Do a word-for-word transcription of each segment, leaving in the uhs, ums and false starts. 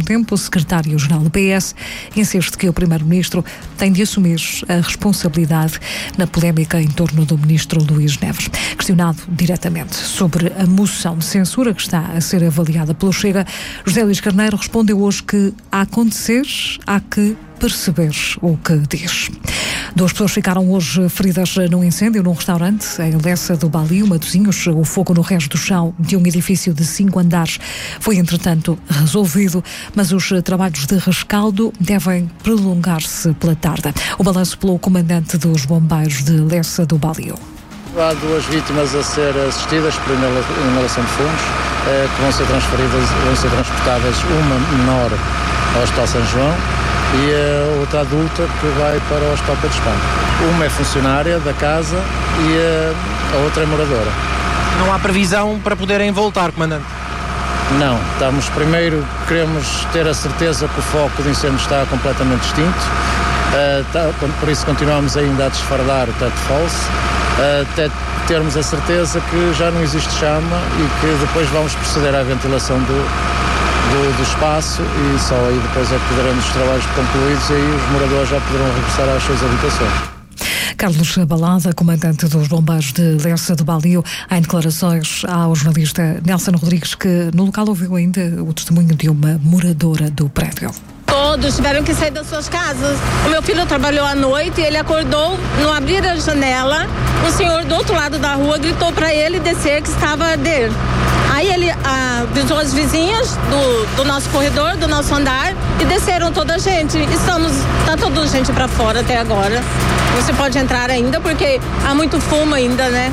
tempo, o secretário-geral do P S insiste que o primeiro-ministro tem de assumir a responsabilidade na polémica em torno do ministro Luís Neves. Questionado diretamente sobre a moção de censura que está a ser avaliada pelo Chega, José Luís Carneiro respondeu hoje que, a acontecer, há que perceber o que diz. Duas pessoas ficaram hoje feridas num incêndio num restaurante em Lessa do Balio, Matosinhos. O fogo no resto do chão de um edifício de cinco andares foi, entretanto, resolvido, mas os trabalhos de rescaldo devem prolongar-se pela tarde. O balanço pelo comandante dos bombeiros de Lessa do Balio. Há duas vítimas a ser assistidas por inalação de fumos, eh, que vão ser transferidas, vão ser transportadas, uma menor ao Hospital São João e a outra adulta que vai para o Hospital Pedro Espanto. Uma é funcionária da casa e a, a outra é moradora. Não há previsão para poderem voltar, comandante? Não, estamos primeiro, queremos ter a certeza que o foco de incêndio está completamente extinto, uh, tá, por isso continuamos ainda a desfardar o teto falso, uh, até termos a certeza que já não existe chama e que depois vamos proceder à ventilação do Do, do espaço e só aí depois é que poderemos os trabalhos concluídos e aí os moradores já poderão regressar às suas habitações. Carlos Balada, comandante dos bombeiros de Lessa do Balio, em declarações ao jornalista Nelson Rodrigues, que no local ouviu ainda o testemunho de uma moradora do prédio. Todos tiveram que sair das suas casas. O meu filho trabalhou à noite e ele acordou, não abrir a janela, um senhor do outro lado da rua gritou para ele descer que estava a arder. Aí ele avisou as vizinhas do, do nosso corredor, do nosso andar, e desceram toda a gente. Estamos, tá toda a gente para fora até agora. Você pode entrar ainda porque há muito fumo ainda, né?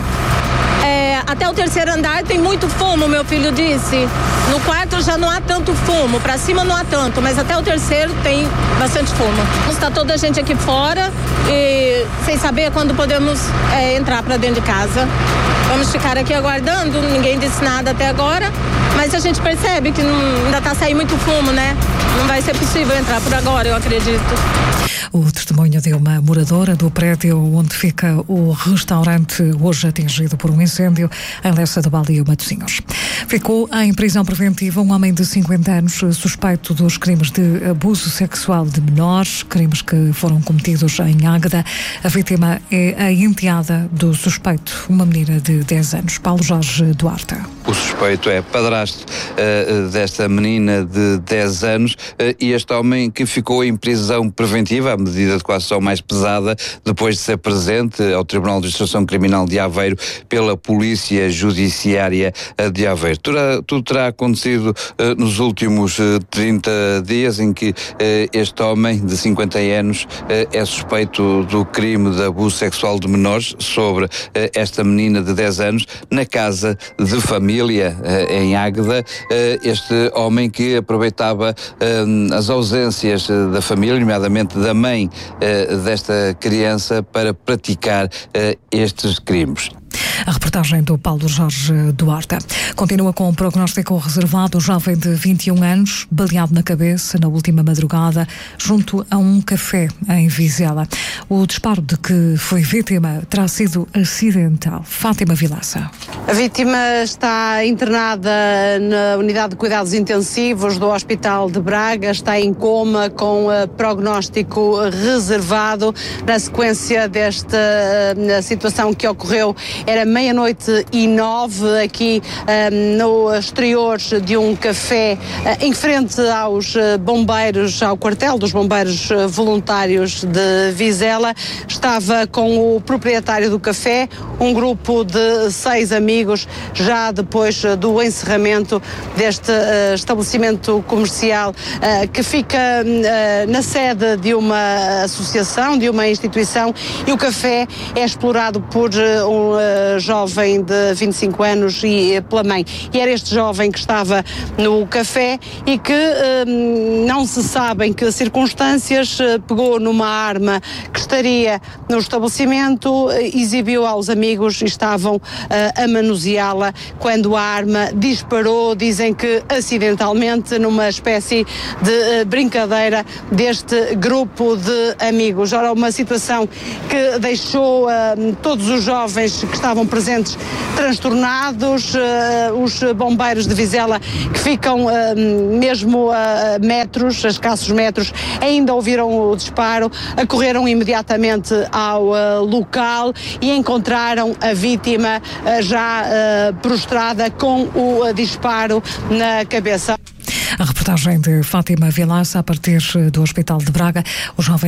É, até o terceiro andar tem muito fumo, meu filho disse. No quarto já não há tanto fumo, para cima não há tanto, mas até o terceiro tem bastante fumo. Está toda a gente aqui fora e sem saber quando podemos é, entrar para dentro de casa. Vamos ficar aqui aguardando, ninguém disse nada até agora, mas a gente percebe que não, ainda está saindo muito fumo, né? Não vai ser possível entrar por agora, eu acredito. O testemunho de uma moradora do prédio onde fica o restaurante, hoje atingido por um incêndio, em Lessa do Balio, Matosinhos. Ficou em prisão preventiva um homem de cinquenta anos, suspeito dos crimes de abuso sexual de menores, crimes que foram cometidos em Águeda. A vítima é a enteada do suspeito, uma menina de dez anos. Paulo Jorge Duarte. O suspeito é padrasto uh, desta menina de dez anos uh, e este homem que ficou em prisão preventiva, a medida de coação mais pesada, depois de ser presente ao Tribunal de Instrução Criminal de Aveiro pela Polícia Judiciária de Aveiro. Tudo, tudo terá acontecido uh, nos últimos uh, trinta dias em que uh, este homem de cinquenta anos uh, é suspeito do crime de abuso sexual de menores sobre uh, esta menina de dez anos na casa de família uh, em Águeda. Uh, este homem que aproveitava uh, as ausências uh, da família, nomeadamente da mãe uh, desta criança, para praticar uh, estes crimes. A reportagem do Paulo Jorge Duarte. Continua com o prognóstico reservado. O jovem de vinte e um anos, baleado na cabeça na última madrugada, junto a um café em Vizela. O disparo de que foi vítima terá sido acidental. Fátima Vilaça. A vítima está internada na unidade de cuidados intensivos do Hospital de Braga, está em coma com uh, prognóstico reservado. Na sequência desta uh, situação que ocorreu, era meia-noite e nove, aqui uh, no exterior de um café, uh, em frente aos uh, bombeiros, ao quartel dos bombeiros uh, voluntários de Vizela. Estava com o proprietário do café, um grupo de seis amigos, já depois uh, do encerramento deste uh, estabelecimento comercial uh, que fica uh, na sede de uma associação, de uma instituição, e o café é explorado por uh, um uh, jovem de vinte e cinco anos e pela mãe. E era este jovem que estava no café e que uh, não se sabe em que circunstâncias uh, pegou numa arma que estaria no estabelecimento, uh, exibiu aos amigos e estavam uh, a manuseá-la quando a arma disparou, dizem que acidentalmente, numa espécie de uh, brincadeira deste grupo de amigos. Ora, uma situação que deixou uh, todos os jovens que estavam estavam presentes transtornados, os bombeiros de Vizela, que ficam mesmo a metros, a escassos metros, ainda ouviram o disparo, acorreram imediatamente ao local e encontraram a vítima já prostrada com o disparo na cabeça. A reportagem de Fátima Vilaça a partir do Hospital de Braga. O jovem